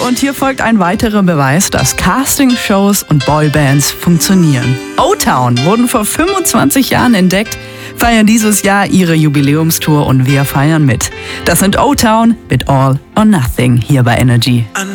und hier folgt ein weiterer Beweis, dass Castingshows und Boybands funktionieren. O-Town wurden vor 25 Jahren entdeckt, feiern dieses Jahr ihre Jubiläumstour und wir feiern mit. Das sind O-Town mit All or Nothing hier bei Energy.